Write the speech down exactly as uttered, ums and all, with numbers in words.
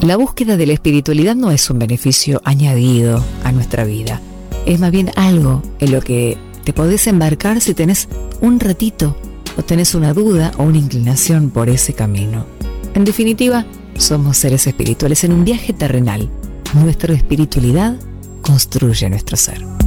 La búsqueda de la espiritualidad no es un beneficio añadido a nuestra vida, es más bien algo en lo que te podés embarcar si tenés un ratito o tenés una duda o una inclinación por ese camino. En definitiva, somos seres espirituales en un viaje terrenal. Nuestra espiritualidad construye nuestro ser.